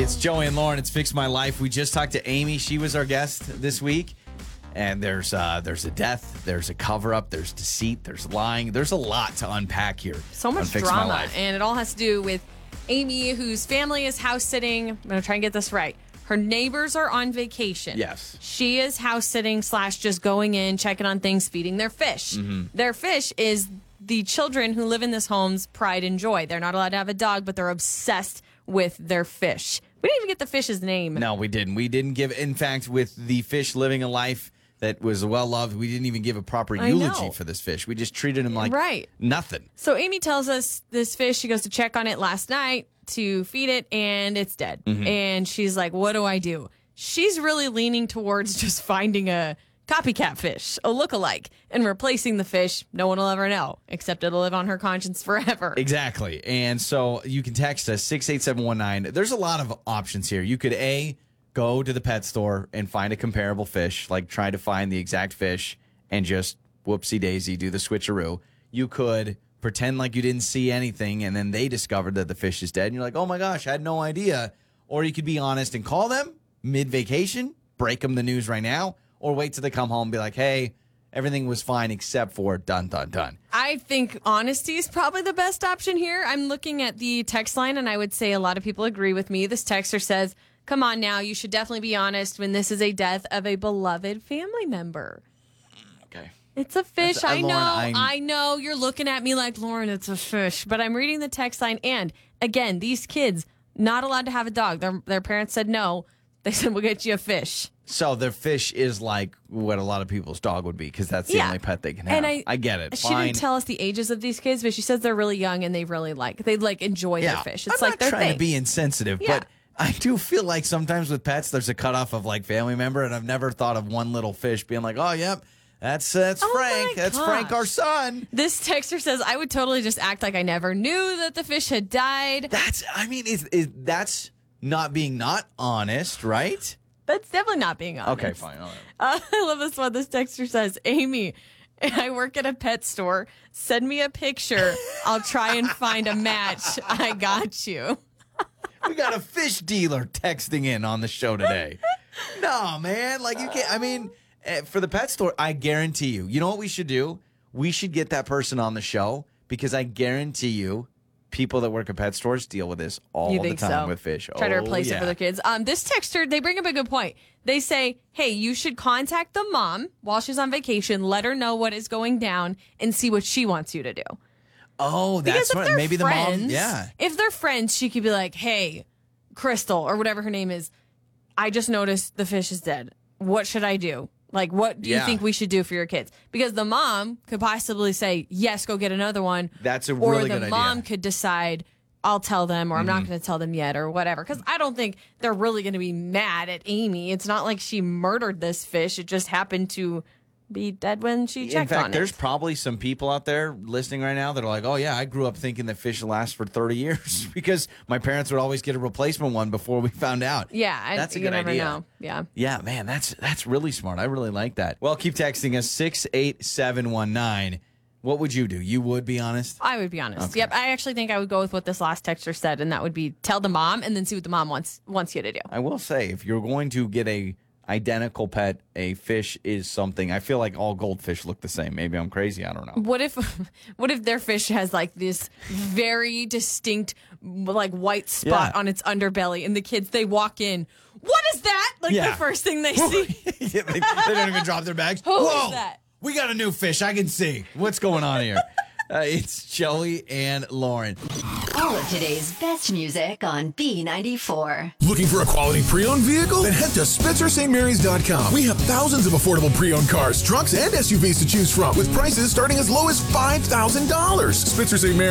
It's Joey and Lauren. It's Fix My Life. We just talked to Amy. She was our guest this week. And there's a death, there's a cover-up, there's deceit, there's lying. There's a lot to unpack here. So much drama. And it all has to do with Amy, whose family is house sitting. I'm going to try and get this right. Her neighbors are on vacation. Yes. She is house sitting / just going in, checking on things, feeding their fish. Mm-hmm. Their fish is the children who live in this home's pride and joy. They're not allowed to have a dog, but they're obsessed with their fish. We didn't even get the fish's name. No, we didn't. We didn't give, in fact, with the fish living a life that was well-loved, we didn't even give a proper eulogy for this fish. We just treated him like nothing. So Amy tells us this fish, she goes to check on it last night to feed it, and it's dead. Mm-hmm. And she's like, what do I do? She's really leaning towards just finding a copycat fish, a look-alike, and replacing the fish. No one will ever know, except it'll live on her conscience forever. Exactly. And so you can text us, 68719. There's a lot of options here. You could, go to the pet store and find a comparable fish, like try to find the exact fish and just whoopsie-daisy, do the switcheroo. You could pretend like you didn't see anything, and then they discovered that the fish is dead, and you're like, oh my gosh, I had no idea. Or you could be honest and call them mid-vacation, break them the news right now, or wait till they come home and be like, hey, everything was fine except for dun, dun, dun. I think honesty is probably the best option here. I'm looking at the text line, and I would say a lot of people agree with me. This texter says, come on now, you should definitely be honest when this is a death of a beloved family member. Okay. It's a fish. I know. Lauren, I know. You're looking at me like, Lauren, it's a fish. But I'm reading the text line. And again, these kids, not allowed to have a dog. Their parents said no. They said, we'll get you a fish. So the fish is like what a lot of people's dog would be because that's the only pet they can have. And I get it. She didn't tell us the ages of these kids, but she says they're really young and they enjoy their fish. It's I'm like their not trying thing. to be insensitive, but I do feel like sometimes with pets, there's a cutoff of like family member, and I've never thought of one little fish being like, oh, yep, that's Frank. That's Frank, our son. This texter says, I would totally just act like I never knew that the fish had died. That's not being not honest, right? That's definitely not being honest. Okay, fine. All right. I love this one. This texter says, Amy, I work at a pet store. Send me a picture. I'll try and find a match. I got you. We got a fish dealer texting in on the show today. No, man. Like, you can't. I mean, for the pet store, I guarantee you. You know what we should do? We should get that person on the show because I guarantee you people that work at pet stores deal with this all the time with fish. Try to replace it for their kids. This texter, they bring up a good point. They say, hey, you should contact the mom while she's on vacation, let her know what is going down, and see what she wants you to do. Oh, that's right. Maybe friends, the mom, if they're friends, she could be like, hey, Crystal, or whatever her name is, I just noticed the fish is dead. What should I do? Like, what do you think we should do for your kids? Because the mom could possibly say, yes, go get another one. That's a really good idea. Or the mom could decide, I'll tell them, or I'm not going to tell them yet, or whatever. Because I don't think they're really going to be mad at Amy. It's not like she murdered this fish. It just happened to be dead when she checked on it. In fact, there's probably some people out there listening right now that are like, oh, yeah, I grew up thinking that fish last for 30 years because my parents would always get a replacement one before we found out. Yeah, that's a good idea. Know. Yeah. Yeah, man, that's really smart. I really like that. Well, keep texting us 68719. What would you do? You would be honest? I would be honest. Okay. Yep. I actually think I would go with what this last texter said, and that would be tell the mom and then see what the mom wants you to do. I will say, if you're going to get a identical pet, a fish is something. I feel like all goldfish look the same. Maybe I'm crazy. I don't know. What if their fish has like this very distinct like white spot on its underbelly, and the kids, they walk in, what is that? Like the first thing they see. They don't even drop their bags. Whoa, is that? We got a new fish. I can see what's going on here. It's Joey and Lauren. All of today's best music on B94. Looking for a quality pre-owned vehicle? Then head to SpencerSt.Marys.com. We have thousands of affordable pre-owned cars, trucks, and SUVs to choose from with prices starting as low as $5,000. Spencer St. Mary's